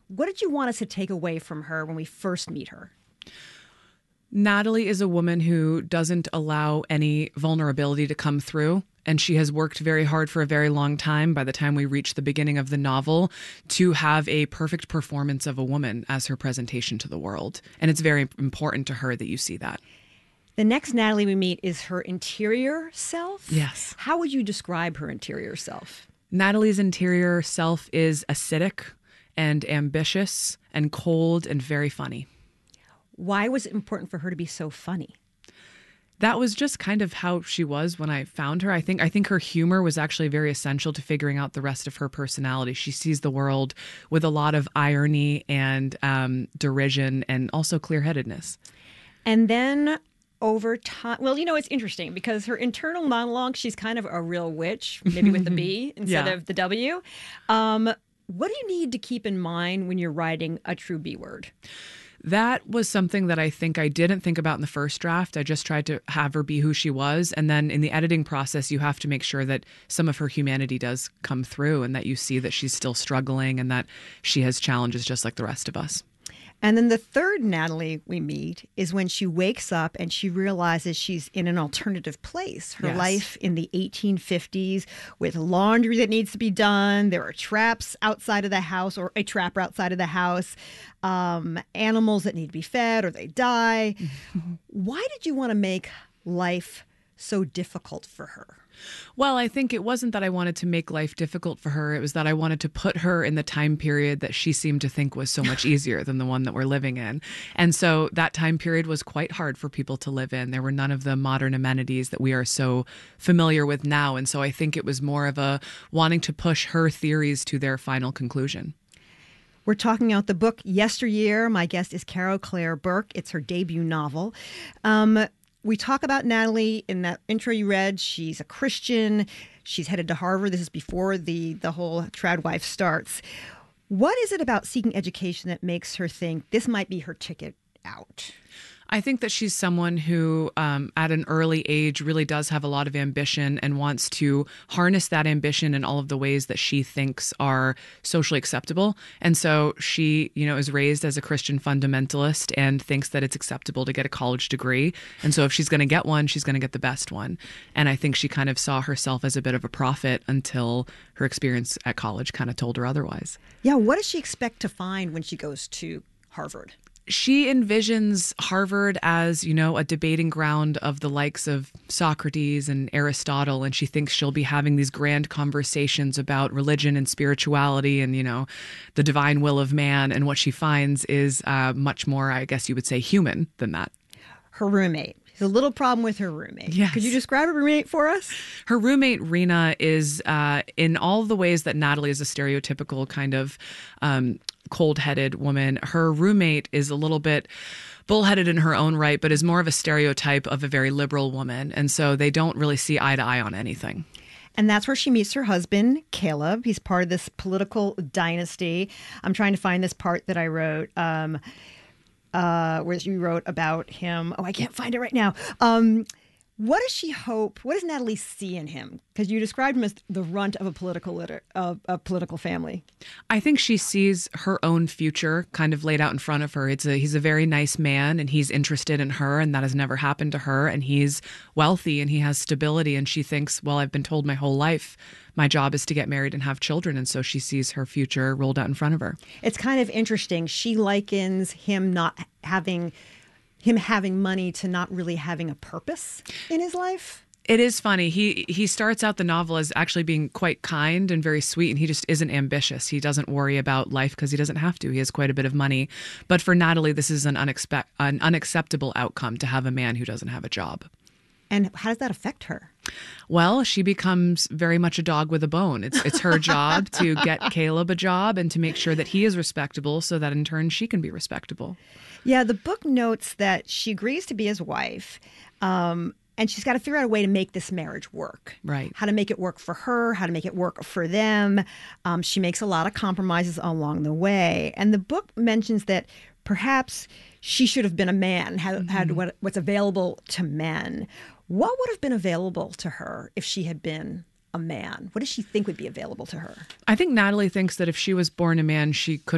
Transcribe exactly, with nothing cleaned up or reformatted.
what did you want us to take away from her when we first meet her? Natalie is a woman who doesn't allow any vulnerability to come through. And she has worked very hard for a very long time, by the time we reach the beginning of the novel, to have a perfect performance of a woman as her presentation to the world. And it's very important to her that you see that. The next Natalie we meet is her interior self. Yes. How would you describe her interior self? Natalie's interior self is acidic and ambitious and cold and very funny. Why was it important for her to be so funny? That was just kind of how she was when I found her. I think I think her humor was actually very essential to figuring out the rest of her personality. She sees the world with a lot of irony and um, derision and also clear-headedness. And then over time, well, you know, it's interesting because her internal monologue, she's kind of a real witch, maybe with the B instead Yeah. of the W. Um, what do you need to keep in mind when you're writing a true B word? That was something that I think I didn't think about in the first draft. I just tried to have her be who she was. And then in the editing process, you have to make sure that some of her humanity does come through and that you see that she's still struggling and that she has challenges just like the rest of us. And then the third Natalie we meet is when she wakes up and she realizes she's in an alternative place. Her Yes. life in the eighteen fifties with laundry that needs to be done. There are traps outside of the house or a trapper outside of the house. Um, animals that need to be fed or they die. Why did you want to make life so difficult for her? Well, I think it wasn't that I wanted to make life difficult for her. It was that I wanted to put her in the time period that she seemed to think was so much easier than the one that we're living in. And so that time period was quite hard for people to live in. There were none of the modern amenities that we are so familiar with now. And so I think it was more of a wanting to push her theories to their final conclusion. We're talking out the book Yesteryear. My guest is Carol Claire Burke. It's her debut novel. Um, we talk about Natalie in that intro you read. She's a Christian. She's headed to Harvard. This is before the, the whole trad wife starts. What is it about seeking education that makes her think this might be her ticket out? I think that she's someone who, um, at an early age, really does have a lot of ambition and wants to harness that ambition in all of the ways that she thinks are socially acceptable. And so she, you know, is raised as a Christian fundamentalist and thinks that it's acceptable to get a college degree. And so if she's going to get one, she's going to get the best one. And I think she kind of saw herself as a bit of a prophet until her experience at college kind of told her otherwise. Yeah, what does she expect to find when she goes to Harvard? She envisions Harvard as, you know, a debating ground of the likes of Socrates and Aristotle, and she thinks she'll be having these grand conversations about religion and spirituality and, you know, the divine will of man. And what she finds is uh, much more, I guess you would say, human than that. Her roommate. There's a little problem with her roommate. Yes. Could you describe her roommate for us? Her roommate, Rena, is uh, in all the ways that Natalie is a stereotypical kind of um, cold-headed woman. Her roommate is a little bit bullheaded in her own right, but is more of a stereotype of a very liberal woman. And so they don't really see eye to eye on anything. And that's where she meets her husband, Caleb. He's part of this political dynasty. I'm trying to find this part that I wrote. Um, Uh, where you wrote about him. Oh, I can't find it right now. Um, what does she hope? What does Natalie see in him? Because you described him as the runt of a political liter- of a political family. I think she sees her own future kind of laid out in front of her. It's a he's a very nice man, and he's interested in her, and that has never happened to her. And he's wealthy, and he has stability, and she thinks, well, I've been told my whole life my job is to get married and have children. And so she sees her future rolled out in front of her. It's kind of interesting. She likens him not having him having money to not really having a purpose in his life. It is funny. He he starts out the novel as actually being quite kind and very sweet, and he just isn't ambitious. He doesn't worry about life because he doesn't have to. He has quite a bit of money. But for Natalie, this is an, unexpect, an unacceptable outcome to have a man who doesn't have a job. And how does that affect her? Well, she becomes very much a dog with a bone. It's it's her job to get Caleb a job and to make sure that he is respectable so that in turn she can be respectable. Yeah, the book notes that she agrees to be his wife, um, and she's got to figure out a way to make this marriage work. Right. How to make it work for her, how to make it work for them. Um, she makes a lot of compromises along the way. And the book mentions that perhaps she should have been a man, had, mm-hmm. had what, what's available to men. What would have been available to her if she had been a man? What does she think would be available to her? I think Natalie thinks that if she was born a man, she could